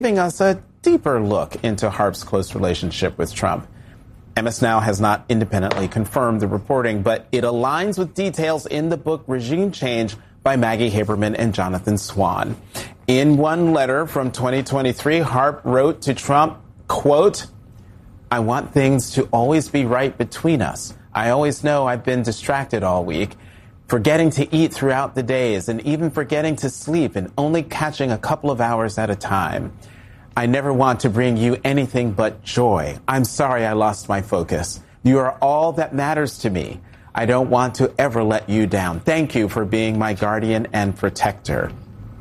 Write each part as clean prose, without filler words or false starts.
giving us a deeper look into Harp's close relationship with Trump. MS Now has not independently confirmed the reporting, but it aligns with details in the book Regime Change by Maggie Haberman and Jonathan Swan. In one letter from 2023, Harp wrote to Trump, quote, "I want things to always be right between us. I always know I've been distracted all week, forgetting to eat throughout the days and even forgetting to sleep and only catching a couple of hours at a time. I never want to bring you anything but joy. I'm sorry I lost my focus. You are all that matters to me. I don't want to ever let you down. Thank you for being my guardian and protector."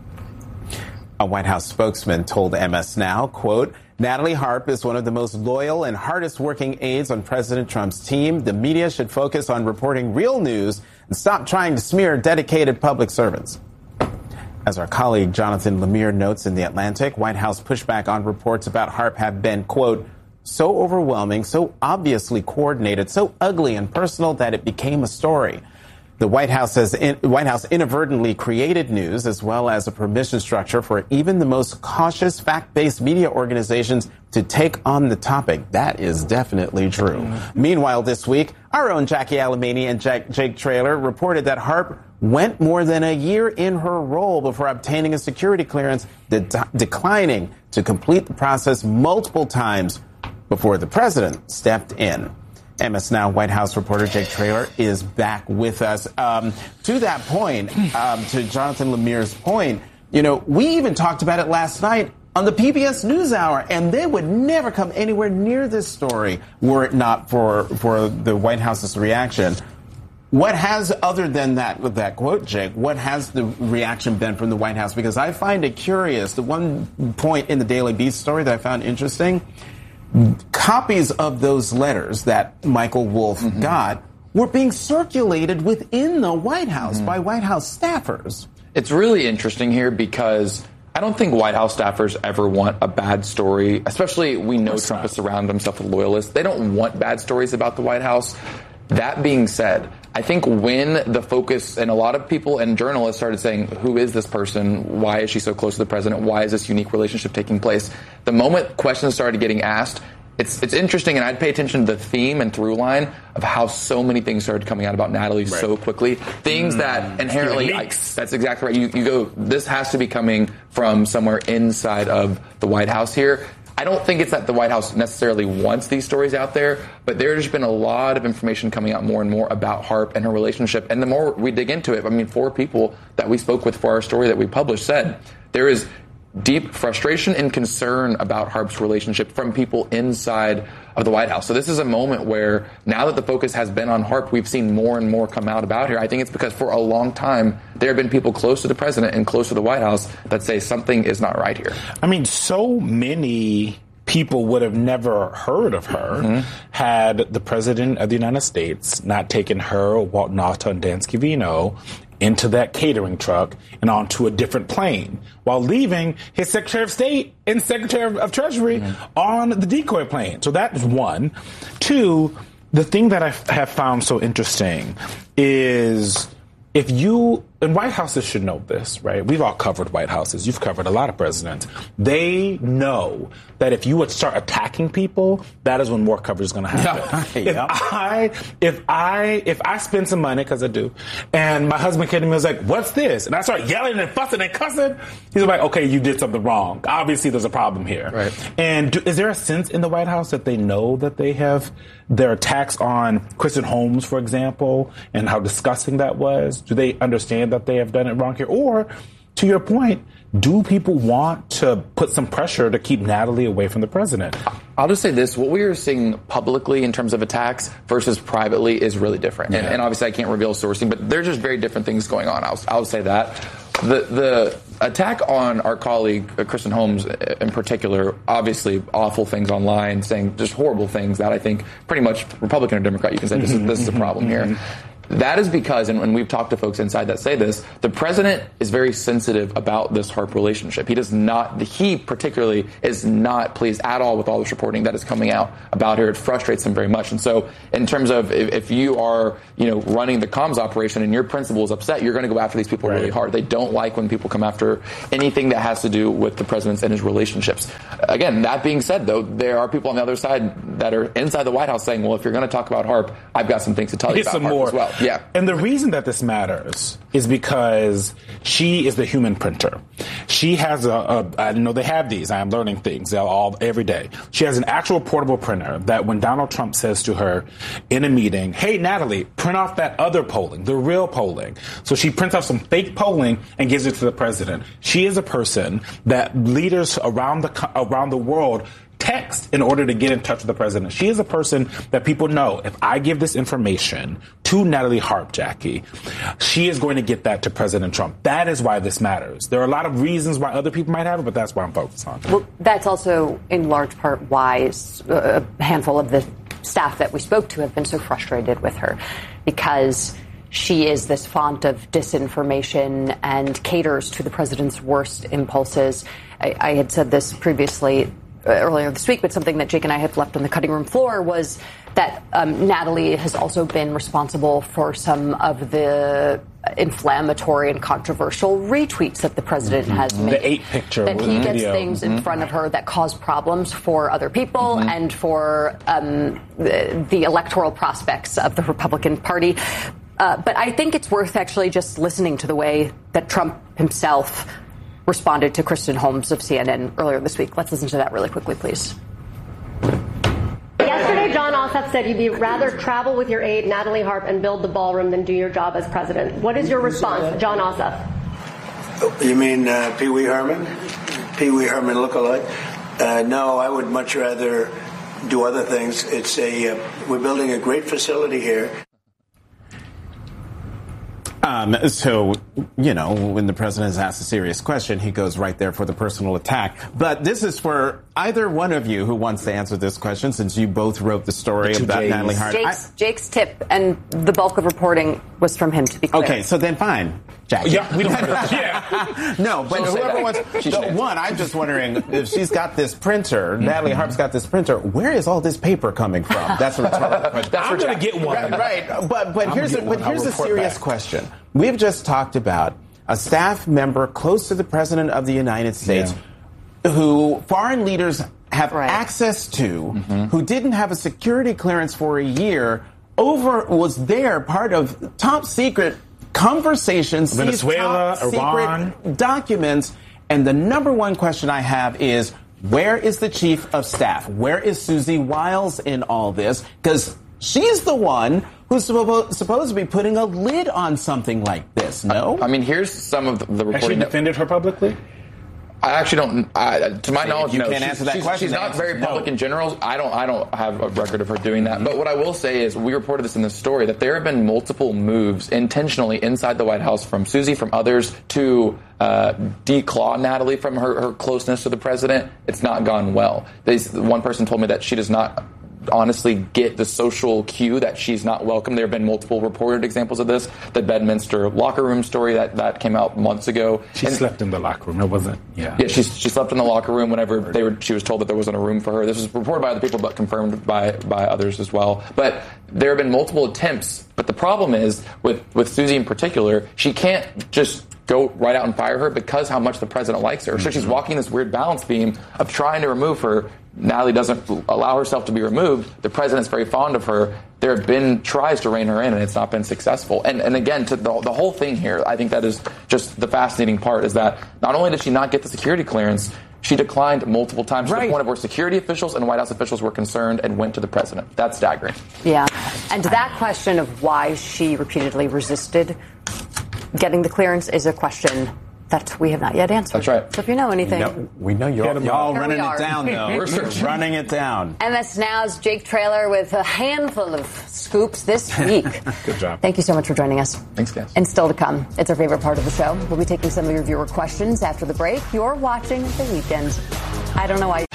A White House spokesman told MS Now, quote, "Natalie Harp is one of the most loyal and hardest working aides on President Trump's team. The media should focus on reporting real news and stop trying to smear dedicated public servants." As our colleague Jonathan Lemire notes in The Atlantic, White House pushback on reports about Harp have been, quote, "so overwhelming, so obviously coordinated, so ugly and personal that it became a story." The White House inadvertently created news as well as a permission structure for even the most cautious fact-based media organizations to take on the topic. That is definitely true. Meanwhile, this week, our own Jackie Alamany and Jake Traylor reported that Harp went more than a year in her role before obtaining a security clearance, declining to complete the process multiple times before the president stepped in. MS Now White House reporter Jake Traylor is back with us. To that point, to Jonathan Lemire's point, you know, we even talked about it last night on the PBS NewsHour, and they would never come anywhere near this story were it not for the White House's reaction. What has, other than that, with that quote, Jake, what has the reaction been from the White House? Because I find it curious. The one point in the Daily Beast story that I found interesting, copies of those letters that Michael Wolff got were being circulated within the White House by White House staffers. It's really interesting here because I don't think White House staffers ever want a bad story, especially we know Trump has surrounded himself with loyalists. They don't want bad stories about the White House. That being said, I think when the focus, and a lot of people and journalists started saying, who is this person? Why is she so close to the president? Why is this unique relationship taking place? The moment questions started getting asked, it's interesting, and I'd pay attention to the theme and through line of how so many things started coming out about Natalie so quickly. Things that inherently, that's exactly right. You go, this has to be coming from somewhere inside of the White House here. I don't think it's that the White House necessarily wants these stories out there, but there's been a lot of information coming out more and more about Harp and her relationship. And the more we dig into it, I mean, 4 people that we spoke with for our story that we published said there is deep frustration and concern about Harp's relationship from people inside of the White House. So this is a moment where now that the focus has been on Harp, we've seen more and more come out about here. I think it's because for a long time, there have been people close to the president and close to the White House that say something is not right here. I mean, so many people would have never heard of her had the president of the United States not taken her, Walt Nauta, and Dan Scavino into that catering truck and onto a different plane while leaving his Secretary of State and Secretary of Treasury on the decoy plane. So that's one. 2, the thing that I have found so interesting is if you, and White Houses should know this, right? We've all covered White Houses. You've covered a lot of presidents. They know that if you would start attacking people, that is when more coverage is going to happen. If I spend some money, because I do, and my husband came to me and was like, "What's this?" And I start yelling and fussing and cussing, he's like, "Okay, you did something wrong. Obviously, there's a problem here." Right. And is there a sense in the White House that they know that they have their attacks on Kristen Holmes, for example, and how disgusting that was? Do they understand that they have done it wrong here? Or, to your point, do people want to put some pressure to keep Natalie away from the president? I'll just say this. What we are seeing publicly in terms of attacks versus privately is really different. Yeah. And obviously I can't reveal sourcing, but there's just very different things going on. I'll say that. The attack on our colleague, Kristen Holmes in particular, obviously awful things online, saying just horrible things that I think pretty much Republican or Democrat, you can say this is a problem here. That is because, and we've talked to folks inside that say this, the president is very sensitive about this HAARP relationship. He particularly is not pleased at all with all this reporting that is coming out about her. It frustrates him very much. And so in terms of if you are, running the comms operation and your principal is upset, you're going to go after these people really hard. They don't like when people come after anything that has to do with the president and his relationships. Again, that being said, though, there are people on the other side that are inside the White House saying, well, if you're going to talk about HAARP, I've got some things to tell you about HAARP as well. Yeah. And the reason that this matters is because she is the human printer. She has I know they have these. I am learning things every day. She has an actual portable printer that when Donald Trump says to her in a meeting, hey, Natalie, print off that other polling, the real polling. So she prints off some fake polling and gives it to the president. She is a person that leaders around the world text in order to get in touch with the president. She is a person that people know, if I give this information to Natalie HAARP, Jackie, she is going to get that to President Trump. That is why this matters. There are a lot of reasons why other people might have it, but that's what I'm focused on. Well, that's also in large part why a handful of the staff that we spoke to have been so frustrated with her, because she is this font of disinformation and caters to the president's worst impulses. I had said this previously earlier this week, but something that Jake and I had left on the cutting room floor was that Natalie has also been responsible for some of the inflammatory and controversial retweets that the president has made. The 8-picture that he gets video. things in front of her that cause problems for other people and for the electoral prospects of the Republican Party. But I think it's worth actually just listening to the way that Trump himself responded to Kristen Holmes of CNN earlier this week. Let's listen to that really quickly, please. Yesterday, Jon Ossoff said you'd rather travel with your aide, Natalie HAARP, and build the ballroom than do your job as president. What is your response, Jon Ossoff? You mean Pee Wee Herman? Pee Wee Herman lookalike? No, I would much rather do other things. We're building a great facility here. So, when the president is asked a serious question, he goes right there for the personal attack. But this is for either one of you who wants to answer this question, since you both wrote the story about Natalie HAARP. Jake's tip, and the bulk of reporting was from him, to be clear. Okay, so then fine, Jackie. Yeah, we don't yeah. No, but whoever wants... One, I'm just wondering, if she's got this printer, Natalie HAARP's got this printer, where is all this paper coming from? That's a rhetorical question. I'm going to get one. Right. But here's a serious question. We've just talked about a staff member close to the President of the United States who foreign leaders have access to, who didn't have a security clearance for a year, was there part of top secret conversations, Venezuela, top Iran, secret documents. And the number one question I have is, where is the chief of staff? Where is Susie Wiles in all this? Because she's the one who's supposed to be putting a lid on something like this, no? I mean, here's some of the reporting. Has she defended her publicly? I actually don't. To my knowledge, you no. Can't answer that question. She's not very public in general. I don't have a record of her doing that. But what I will say is, we reported this in the story, that there have been multiple moves intentionally inside the White House from Susie, from others, to declaw Natalie from her closeness to the president. It's not gone well. One person told me that she does not honestly get the social cue that she's not welcome. There have been multiple reported examples of this. The Bedminster locker room story that came out months ago. She slept in the locker room. It wasn't. Yeah, she slept in the locker room whenever she was told that there wasn't a room for her. This was reported by other people, but confirmed by others as well. But there have been multiple attempts. But the problem is with Susie in particular, she can't just go right out and fire her because how much the president likes her. So she's walking this weird balance beam of trying to remove her. Natalie doesn't allow herself to be removed. The president's very fond of her. There have been tries to rein her in, and it's not been successful. And again, to the whole thing here, I think that is just the fascinating part, is that not only did she not get the security clearance, she declined multiple times to the point of where security officials and White House officials were concerned and went to the president. That's staggering. Yeah. And that question of why she repeatedly resisted getting the clearance is a question that we have not yet answered. That's right. So if you know anything... We know you're all running it down, though. We're running it down. MS Now's Jake Traylor with a handful of scoops this week. Good job. Thank you so much for joining us. Thanks, guys. And still to come, it's our favorite part of the show. We'll be taking some of your viewer questions after the break. You're watching The Weekend. I don't know why...